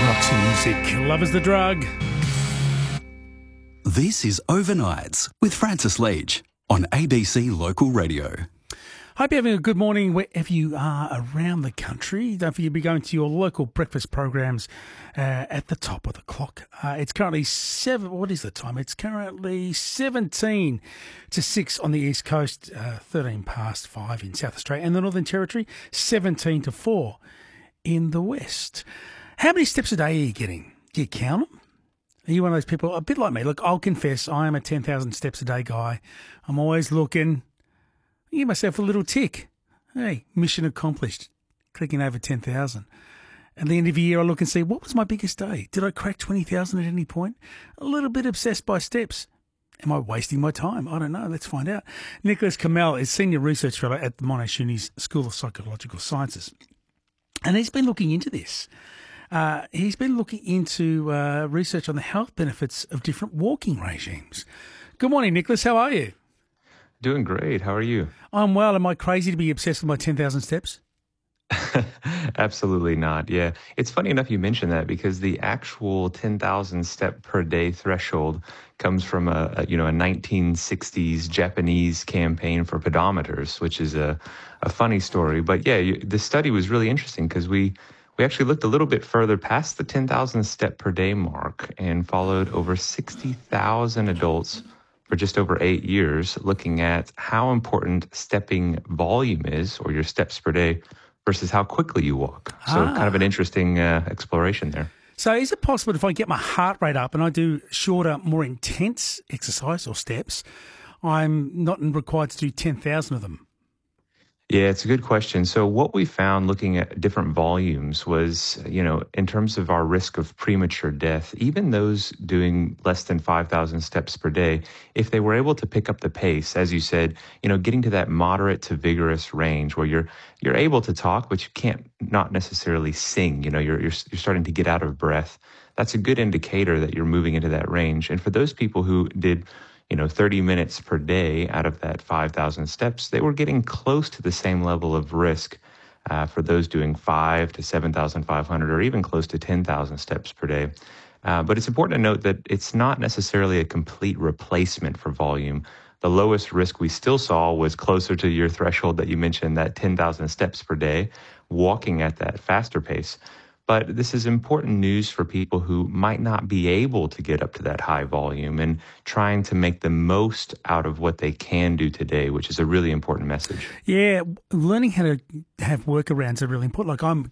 Roxy Music, Love is the Drug. This is Overnights with Francis Leach on ABC Local Radio. Hope you're having a good morning wherever you are around the country. Don't forget to be going to your local breakfast programs at the top of the clock. It's currently what is the time? It's currently 17 to 6 on the East Coast, 13 past 5 in South Australia and the Northern Territory, 17 to 4 in the West. How many steps a day are you getting? Do you count them? Are you one of those people, a bit like me? Look, I'll confess, I am a 10,000 steps a day guy. I'm always looking. I give myself a little tick. Hey, mission accomplished. Clicking over 10,000. At the end of the year, I look and see, what was my biggest day? Did I crack 20,000 at any point? A little bit obsessed by steps. Am I wasting my time? I don't know. Let's find out. Nicholas Kamel is Senior Research Fellow at the Monash Uni's School of Psychological Sciences. And he's been looking into this. He's been looking into research on the health benefits of different walking regimes. Good morning, Nicholas. How are you? Doing great. How are you? I'm well. Am I crazy to be obsessed with my 10,000 steps? Absolutely not. Yeah. It's funny enough you mentioned that because the actual 10,000 step per day threshold comes from a 1960s Japanese campaign for pedometers, which is a funny story. But yeah, the study was really interesting because we actually looked a little bit further past the 10,000 step per day mark and followed over 60,000 adults for just over 8 years, looking at how important stepping volume is, or your steps per day, versus how quickly you walk. So kind of an interesting exploration there. So is it possible if I get my heart rate up and I do shorter, more intense exercise or steps, I'm not required to do 10,000 of them? Yeah, it's a good question. So what we found looking at different volumes was, in terms of our risk of premature death, even those doing less than 5,000 steps per day, if they were able to pick up the pace, as you said, getting to that moderate to vigorous range where you're able to talk, but you can't not necessarily sing, you're starting to get out of breath. That's a good indicator that you're moving into that range. And for those people who did 30 minutes per day out of that 5,000 steps, they were getting close to the same level of risk for those doing 5 to 7,500 or even close to 10,000 steps per day. But it's important to note that it's not necessarily a complete replacement for volume. The lowest risk we still saw was closer to your threshold that you mentioned, that 10,000 steps per day, walking at that faster pace. But this is important news for people who might not be able to get up to that high volume and trying to make the most out of what they can do today, which is a really important message. Yeah, learning how to have workarounds are really important. Like I'm